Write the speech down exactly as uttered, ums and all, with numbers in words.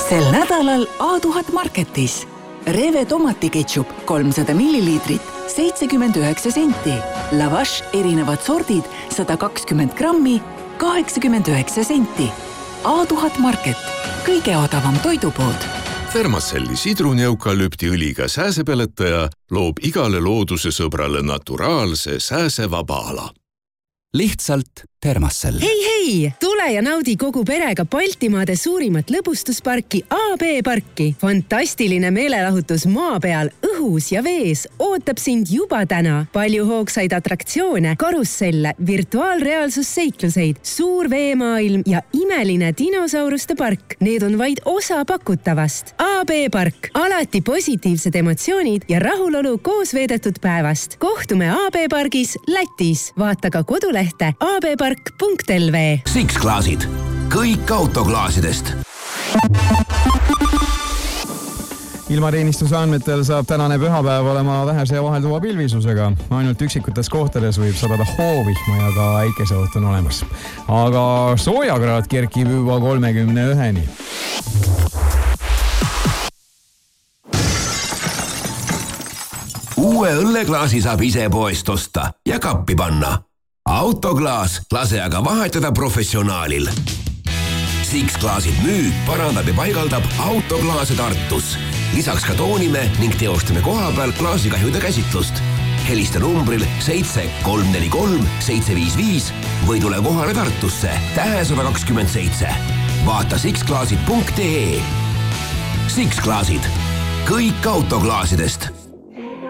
Sel nädalal A tuhat Marketis. Reve tomatiketšup kolmsada milliliitrit, seitsekümmend üheksa senti. Lavash erinevad sordid sada kakskümmend grammi, kaheksakümmend üheksa senti. A tuhat Market. Kõige odavam toidupood. Thermacelli sidruneukalüptiõliga sääsepeletaja loob igale looduse sõbrale naturaalse sääsevaba ala. Lihtsalt Thermacell. Hei, hei! Tule ja naudi kogu perega Baltimaade suurimat lõbustusparki A B parki. Fantastiline meelelahutus maa peal, õhus ja vees ootab sind juba täna. Palju hoogsaid atraktsioone, karusselle, virtuaalreaalsusseikluseid, suur veemaailm ja imeline dinosauruste park. Need on vaid osa pakutavast. A B park. Alati positiivsed emotsioonid ja rahulolu koos veedetud päevast. Kohtume A B pargis Lätis. Vaata ka kodulehte a b park punkt l v. Six klaasid. Kõik autoklaasidest. Ilmateenistuse andmetel saab tänane pühapäev olema vähese ja vahelduva pilvisusega. Ainult üksikutes kohtades võib sadada hoovihma ja ka äikeseoht on olemas. Aga soojakraad kerkib juba kolmekümne üheni. Uue õlleklaasi saab ise poest osta ja kappi panna. Autoklaas lase aga vahetada professionaalil. Six klaasid müüb, parandab ja paigaldab autoklaase Tartus. Lisaks ka toonime ning teostame koha peal klaasikahjude käsitlust. Helista numbril seitse kolm neli kolm seitse viis viis või tule kohale Tartusse tähe sada kakskümmend seitse. Vaata six klaasid punkt e. Six klaasid. Kõik autoklaasidest.